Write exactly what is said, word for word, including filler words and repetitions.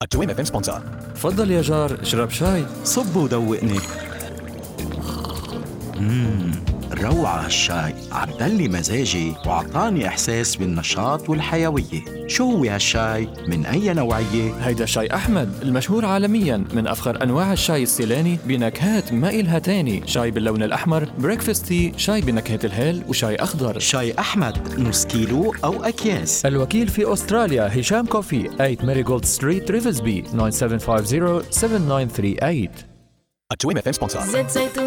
التويم اف ام سبونسر. تفضل يا جار، اشرب شاي. صب ودوقني. مم. روعة هالشاي، عدلي مزاجي وعطاني إحساس بالنشاط والحيوية. شو هو هالشاي؟ من أي نوعية؟ هيدا شاي أحمد المشهور عالمياً، من أفخر أنواع الشاي السيلاني بنكهات ما إلها تاني. شاي باللون الأحمر، بريكفاست تي، شاي بنكهة الهيل، وشاي أخضر. شاي أحمد نص كيلو أو أكياس. الوكيل في أستراليا هشام كوفي، ثمانية ماريغولد ستريت ريفزبي، تسعة سبعة خمسة صفر سبعة تسعة ثمانية ثلاثة ثمانية. التويم اف ام سبونسر. زيت زيتون